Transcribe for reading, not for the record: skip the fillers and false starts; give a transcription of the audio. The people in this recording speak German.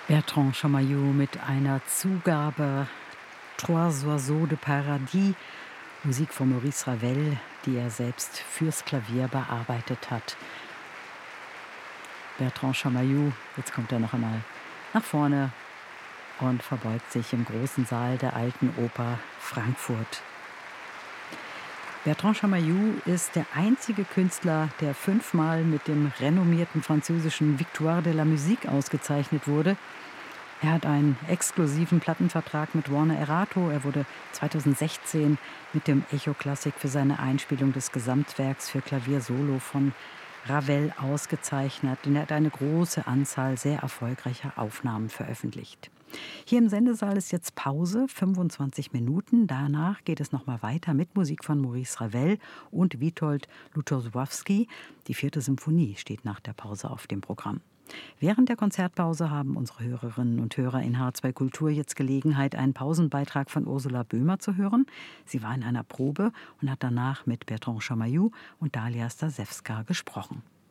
Bertrand Chamayou mit einer Zugabe Trois oiseaux de paradis, Musik von Maurice Ravel, die er selbst fürs Klavier bearbeitet hat. Bertrand Chamayou, jetzt kommt er noch einmal nach vorne und verbeugt sich im großen Saal der Alten Oper Frankfurt. Bertrand Chamayou ist der einzige Künstler, der 5-mal mit dem renommierten französischen Victoire de la Musique ausgezeichnet wurde. Er hat einen exklusiven Plattenvertrag mit Warner Erato. Er wurde 2016 mit dem Echo Classic für seine Einspielung des Gesamtwerks für Klavier Solo von Ravel ausgezeichnet. Und er hat eine große Anzahl sehr erfolgreicher Aufnahmen veröffentlicht. Hier im Sendesaal ist jetzt Pause, 25 Minuten. Danach geht es nochmal weiter mit Musik von Maurice Ravel und Witold Lutosławski. Die 4. Symphonie steht nach der Pause auf dem Programm. Während der Konzertpause haben unsere Hörerinnen und Hörer in H2 Kultur jetzt Gelegenheit, einen Pausenbeitrag von Ursula Böhmer zu hören. Sie war in einer Probe und hat danach mit Bertrand Chamayou und Dalia Stasewska gesprochen.